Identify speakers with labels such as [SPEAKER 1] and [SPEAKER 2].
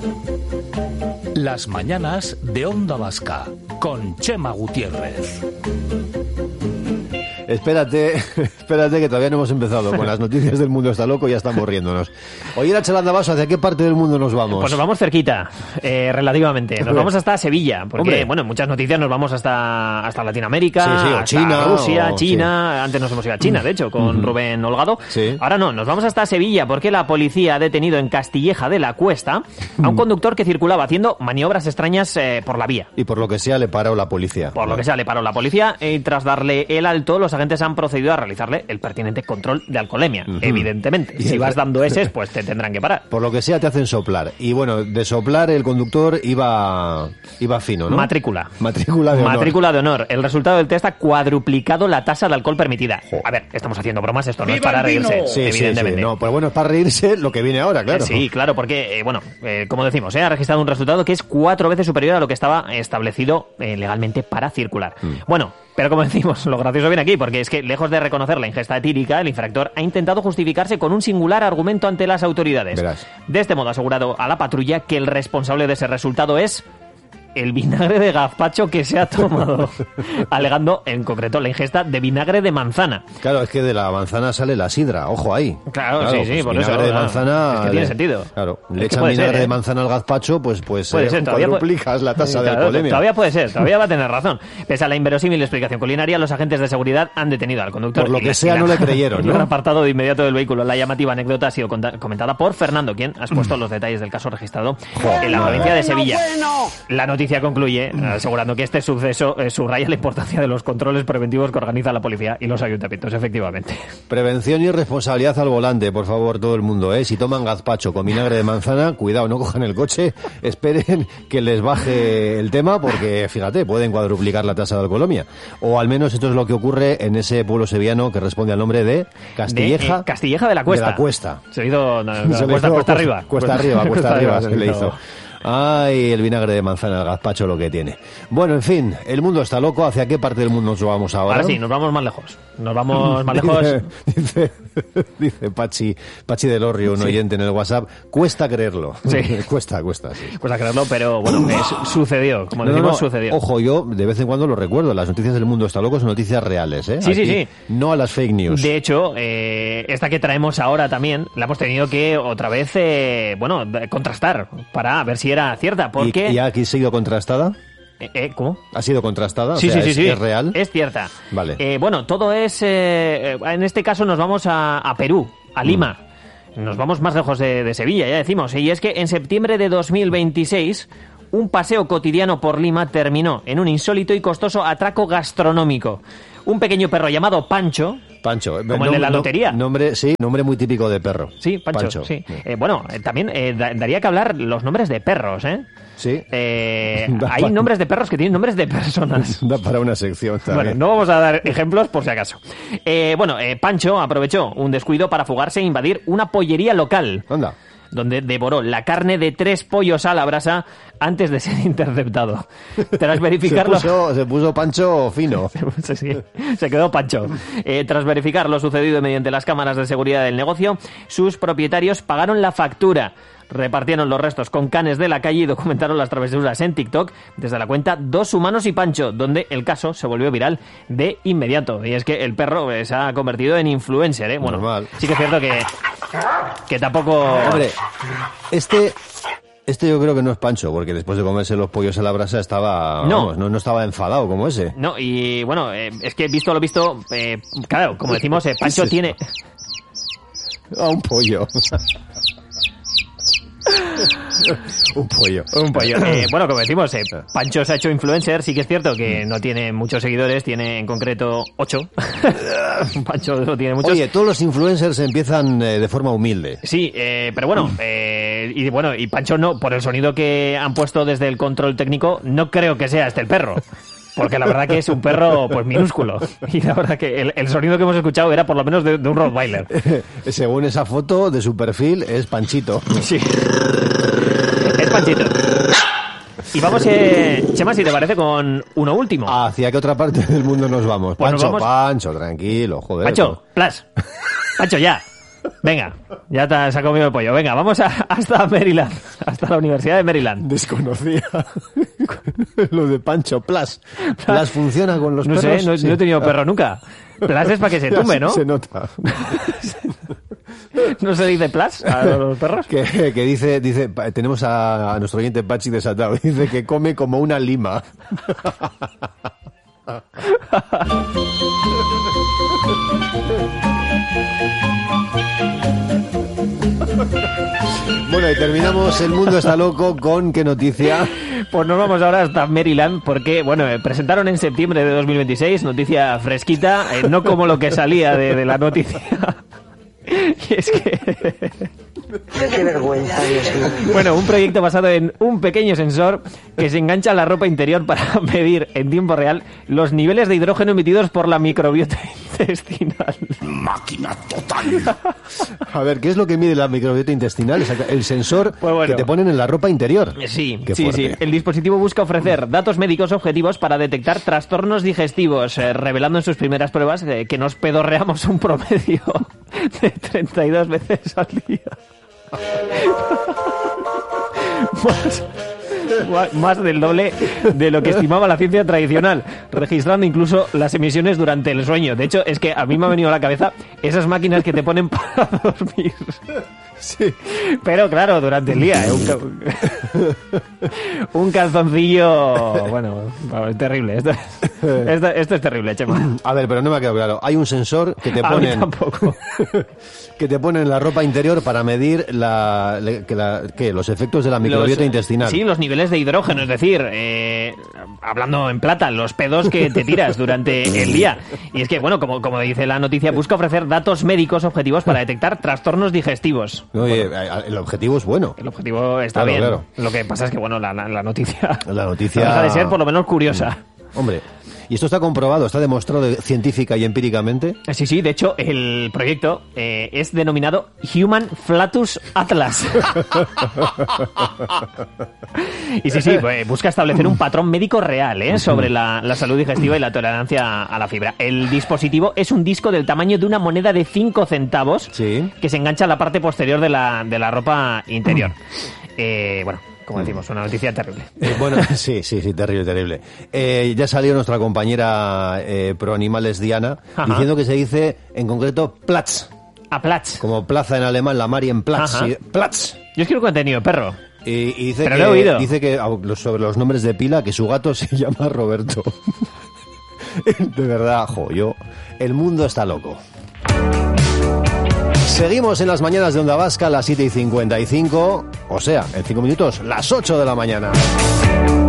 [SPEAKER 1] Las mañanas de Onda Vasca, con Chema Gutiérrez.
[SPEAKER 2] Espérate que todavía no hemos empezado con las noticias del mundo está loco y ya estamos riéndonos. Oye, la Chalanda-Vaso, ¿hacia qué parte del mundo nos vamos?
[SPEAKER 3] Pues nos vamos cerquita, relativamente. Nos vamos hasta Sevilla, porque, bueno, en muchas noticias nos vamos hasta Latinoamérica,
[SPEAKER 2] o
[SPEAKER 3] hasta
[SPEAKER 2] China,
[SPEAKER 3] Rusia, China. Antes nos hemos ido a China, de hecho, con Rubén Holgado.
[SPEAKER 2] Sí.
[SPEAKER 3] Ahora no, nos vamos hasta Sevilla, porque la policía ha detenido en Castilleja de la Cuesta a un conductor que circulaba haciendo maniobras extrañas por la vía.
[SPEAKER 2] Y por lo que sea le paró la policía.
[SPEAKER 3] Por lo que sea, le paró la policía y tras darle el alto, los agentes han procedido a realizarle el pertinente control de alcoholemia, evidentemente. Si vas dando eses, pues te tendrán que parar.
[SPEAKER 2] Por lo que sea, te hacen soplar. Y bueno, de soplar el conductor iba fino, ¿no?
[SPEAKER 3] Matrícula
[SPEAKER 2] de honor.
[SPEAKER 3] Matrícula de honor. El resultado del test ha cuadruplicado la tasa de alcohol permitida. A ver, estamos haciendo bromas, esto no es para reírse,
[SPEAKER 2] sí,
[SPEAKER 3] evidentemente.
[SPEAKER 2] Sí. No, pues bueno, es para reírse lo que viene ahora, claro.
[SPEAKER 3] Sí, claro, porque, como decimos, ha registrado un resultado que es 4 veces superior a lo que estaba establecido legalmente para circular. Bueno, pero como decimos, lo gracioso viene aquí, porque es que lejos de reconocer la ingesta etílica, el infractor ha intentado justificarse con un singular argumento ante las autoridades.
[SPEAKER 2] Verás.
[SPEAKER 3] De este modo ha asegurado a la patrulla que el responsable de ese resultado es el vinagre de gazpacho que se ha tomado, alegando en concreto la ingesta de vinagre de manzana.
[SPEAKER 2] Claro, es que de la manzana sale la sidra, ojo ahí.
[SPEAKER 3] Claro, sí,
[SPEAKER 2] pues
[SPEAKER 3] por eso.
[SPEAKER 2] Vinagre de manzana...
[SPEAKER 3] Es que tiene sentido.
[SPEAKER 2] Claro,
[SPEAKER 3] Es
[SPEAKER 2] le
[SPEAKER 3] que
[SPEAKER 2] echan vinagre de manzana al gazpacho, pues
[SPEAKER 3] puede ser,
[SPEAKER 2] cuadruplicas la tasa de alcoholemia.
[SPEAKER 3] Todavía puede ser, todavía va a tener razón. Pese a la inverosímil explicación culinaria, los agentes de seguridad han detenido al conductor.
[SPEAKER 2] Por lo que sea, no le creyeron, ¿no?
[SPEAKER 3] Lo han apartado de inmediato del vehículo. La llamativa anécdota ha sido comentada por Fernando, quien ha expuesto los detalles del caso registrado en la provincia de Sevilla. La noticia concluye asegurando que este suceso subraya la importancia de los controles preventivos que organiza la policía y los ayuntamientos, efectivamente.
[SPEAKER 2] Prevención y responsabilidad al volante, por favor, todo el mundo, ¿eh? Si toman gazpacho con vinagre de manzana, cuidado, no cojan el coche, esperen que les baje el tema, porque, fíjate, pueden cuadruplicar la tasa de alcoholemia. O al menos esto es lo que ocurre en ese pueblo sevillano que responde al nombre de Castilleja.
[SPEAKER 3] Castilleja de la Cuesta.
[SPEAKER 2] De la Cuesta.
[SPEAKER 3] Se hizo cuesta arriba.
[SPEAKER 2] Cuesta arriba se le hizo. Ay, el vinagre de manzana, el gazpacho, lo que tiene. Bueno, en fin, el mundo está loco. ¿Hacia qué parte del mundo nos vamos ahora?
[SPEAKER 3] Ahora sí, nos vamos más lejos. Nos vamos más lejos.
[SPEAKER 2] Dice Pachi del Orrio, un oyente en el WhatsApp. Cuesta creerlo.
[SPEAKER 3] Sí.
[SPEAKER 2] Cuesta, sí.
[SPEAKER 3] Cuesta creerlo, pero bueno, sucedió. Como decimos, sucedió.
[SPEAKER 2] Ojo, yo de vez en cuando lo recuerdo. Las noticias del mundo está loco son noticias reales, ¿eh?
[SPEAKER 3] Sí.
[SPEAKER 2] No a las fake news.
[SPEAKER 3] De hecho, esta que traemos ahora también, la hemos tenido que otra vez, contrastar para ver si era cierta. Porque...
[SPEAKER 2] ¿Y aquí ha sido contrastada?
[SPEAKER 3] ¿Cómo?
[SPEAKER 2] ¿Ha sido contrastada?
[SPEAKER 3] Sí,
[SPEAKER 2] o sea,
[SPEAKER 3] sí.
[SPEAKER 2] ¿Es real?
[SPEAKER 3] Es cierta.
[SPEAKER 2] Vale.
[SPEAKER 3] Todo es... en este caso nos vamos a Perú, a Lima. Nos vamos más lejos de Sevilla, ya decimos. Y es que en septiembre de 2026... un paseo cotidiano por Lima terminó en un insólito y costoso atraco gastronómico. Un pequeño perro llamado Pancho, como el de la lotería.
[SPEAKER 2] Nombre muy típico de perro.
[SPEAKER 3] Sí, Pancho. Sí. También daría que hablar los nombres de perros, ¿eh?
[SPEAKER 2] Sí.
[SPEAKER 3] Hay nombres de perros que tienen nombres de personas.
[SPEAKER 2] Da para una sección también.
[SPEAKER 3] Bueno, no vamos a dar ejemplos por si acaso. Pancho aprovechó un descuido para fugarse e invadir una pollería local.
[SPEAKER 2] Anda.
[SPEAKER 3] Donde devoró la carne de 3 pollos a la brasa antes de ser interceptado. Tras verificarlo...
[SPEAKER 2] Se puso Pancho fino.
[SPEAKER 3] Se quedó Pancho. Tras verificar lo sucedido mediante las cámaras de seguridad del negocio, sus propietarios pagaron la factura. Repartieron los restos con canes de la calle y documentaron las travesuras en TikTok desde la cuenta 2 Humanos y Pancho, donde el caso se volvió viral de inmediato. Y es que el perro se ha convertido en influencer, ¿eh? Bueno,
[SPEAKER 2] normal.
[SPEAKER 3] Sí que es cierto que tampoco...
[SPEAKER 2] Hombre, este yo creo que no es Pancho, porque después de comerse los pollos a la brasa estaba... No estaba enfadado como ese.
[SPEAKER 3] No, y bueno, es que visto lo visto, claro, como decimos, Pancho tiene...
[SPEAKER 2] Un pollo. Un pollo.
[SPEAKER 3] Como decimos, Pancho se ha hecho influencer. Sí que es cierto que no tiene muchos seguidores, tiene en concreto 8. Pancho no tiene muchos.
[SPEAKER 2] Oye, todos los influencers empiezan de forma humilde.
[SPEAKER 3] Sí, pero bueno, y Pancho no, por el sonido que han puesto desde el control técnico, no creo que sea el perro. Porque la verdad que es un perro pues minúsculo. Y la verdad que el sonido que hemos escuchado era por lo menos de un Rottweiler.
[SPEAKER 2] Según esa foto de su perfil, es Panchito.
[SPEAKER 3] Sí. Es Panchito. Y vamos, Chema, si te parece, con uno último.
[SPEAKER 2] ¿Hacia qué otra parte del mundo nos vamos?
[SPEAKER 3] Pues
[SPEAKER 2] Pancho,
[SPEAKER 3] nos vamos...
[SPEAKER 2] Pancho, tranquilo, joder.
[SPEAKER 3] Pancho, Plas. Pancho, ya. Venga, ya se ha comido el pollo. Venga, vamos hasta Maryland, hasta la Universidad de Maryland.
[SPEAKER 2] Desconocía lo de Pancho Plas. Plas funciona con los
[SPEAKER 3] No
[SPEAKER 2] perros.
[SPEAKER 3] sé, no he tenido perro nunca. Plas es para que se tumbe, ¿no?
[SPEAKER 2] Se nota.
[SPEAKER 3] ¿No se dice Plas a los perros?
[SPEAKER 2] Que dice, tenemos a nuestro oyente Pachi desatado. Dice que come como una lima. Bueno, y terminamos El Mundo Está Loco con ¿qué noticia?
[SPEAKER 3] Pues nos vamos ahora hasta Maryland porque, bueno, presentaron en septiembre de 2026, noticia fresquita, no como lo que salía de la noticia. Y es que...
[SPEAKER 4] Qué vergüenza, Dios mío.
[SPEAKER 3] Bueno, un proyecto basado en un pequeño sensor que se engancha a la ropa interior para medir en tiempo real los niveles de hidrógeno emitidos por la microbiota intestinal.
[SPEAKER 1] Máquina total.
[SPEAKER 2] A ver, ¿qué es lo que mide la microbiota intestinal? El sensor
[SPEAKER 3] Pues bueno.
[SPEAKER 2] que te ponen en la ropa interior.
[SPEAKER 3] Sí,
[SPEAKER 2] Qué
[SPEAKER 3] sí,
[SPEAKER 2] fuerte.
[SPEAKER 3] sí. El dispositivo busca ofrecer datos médicos objetivos para detectar trastornos digestivos, revelando en sus primeras pruebas que nos pedorreamos un promedio de 32 veces al día. Más del doble de lo que estimaba la ciencia tradicional, registrando incluso las emisiones durante el sueño. De hecho, es que a mí me ha venido a la cabeza esas máquinas que te ponen para dormir.
[SPEAKER 2] Sí.
[SPEAKER 3] Pero claro, durante el día, un calzoncillo, bueno, es terrible. Esto es terrible, Chema.
[SPEAKER 2] A ver, pero no me ha quedado claro. Hay un sensor que te
[SPEAKER 3] A mí
[SPEAKER 2] ponen
[SPEAKER 3] tampoco.
[SPEAKER 2] que te ponen en la ropa interior para medir los efectos de la microbiota intestinal.
[SPEAKER 3] Sí, los niveles de hidrógeno, es decir, hablando en plata, los pedos que te tiras durante el día. Y es que, bueno, como dice la noticia, busca ofrecer datos médicos objetivos para detectar trastornos digestivos.
[SPEAKER 2] Oye, el objetivo es bueno.
[SPEAKER 3] El objetivo está
[SPEAKER 2] Claro,
[SPEAKER 3] bien.
[SPEAKER 2] claro.
[SPEAKER 3] Lo que pasa es que, bueno, la noticia...
[SPEAKER 2] La noticia...
[SPEAKER 3] no deja de ser por lo menos curiosa.
[SPEAKER 2] Hombre, y esto está comprobado, está demostrado científica y empíricamente.
[SPEAKER 3] Sí, sí, de hecho, el proyecto es denominado Human Flatus Atlas. Y sí, busca establecer un patrón médico real sobre la salud digestiva y la tolerancia a la fibra. El dispositivo es un disco del tamaño de una moneda de 5 centavos
[SPEAKER 2] Sí.
[SPEAKER 3] que se engancha a la parte posterior de la ropa interior. Bueno, como decimos, una noticia terrible.
[SPEAKER 2] Bueno, sí, terrible. Ya salió nuestra compañera pro animales Diana
[SPEAKER 3] Ajá.
[SPEAKER 2] diciendo que se dice en concreto Platz,
[SPEAKER 3] A Platz.
[SPEAKER 2] como plaza en alemán, la Marienplatz.
[SPEAKER 3] Ajá.
[SPEAKER 2] Sí, Platz.
[SPEAKER 3] Yo es que nunca he tenido perro.
[SPEAKER 2] Y dice
[SPEAKER 3] Pero
[SPEAKER 2] que,
[SPEAKER 3] lo he oído.
[SPEAKER 2] dice que sobre los nombres de pila que su gato se llama Roberto. De verdad, el mundo está loco. Seguimos en las mañanas de Onda Vasca a las 7:55, o sea, en 5 minutos, las 8 de la mañana.